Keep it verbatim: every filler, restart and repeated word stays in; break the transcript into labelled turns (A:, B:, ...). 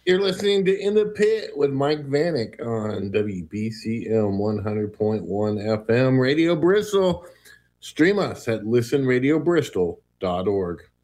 A: You're listening to In the Pit with Mike Vanek on W B C M one hundred point one F M Radio Bristol. Stream us at listen radio bristol dot org.